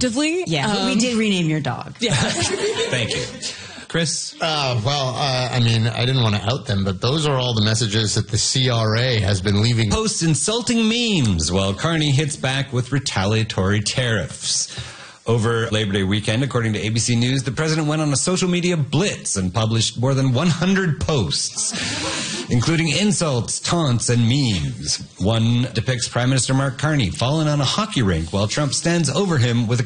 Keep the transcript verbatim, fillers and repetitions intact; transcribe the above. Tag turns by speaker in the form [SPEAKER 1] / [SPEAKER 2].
[SPEAKER 1] actively.
[SPEAKER 2] Yeah, but
[SPEAKER 1] um,
[SPEAKER 2] we did rename your dog.
[SPEAKER 1] Yeah.
[SPEAKER 3] Thank you. Chris?
[SPEAKER 4] Uh, well, uh, I mean, I didn't want to out them, but those are all the messages that the C R A has been leaving.
[SPEAKER 3] Posts insulting memes while Carney hits back with retaliatory tariffs. Over Labor Day weekend, according to A B C News, the president went on a social media blitz and published more than one hundred posts, including insults, taunts, and memes. One depicts Prime Minister Mark Carney falling on a hockey rink while Trump stands over him with a